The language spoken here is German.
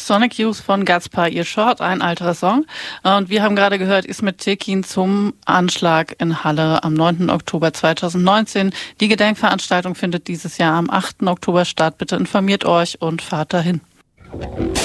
Sonic Youth von Gaspar Ilshort, ein alterer Song. Und wir haben gerade gehört İsmet Tekin zum Anschlag in Halle am 9. Oktober 2019. Die Gedenkveranstaltung findet dieses Jahr am 8. Oktober statt. Bitte informiert euch und fahrt dahin.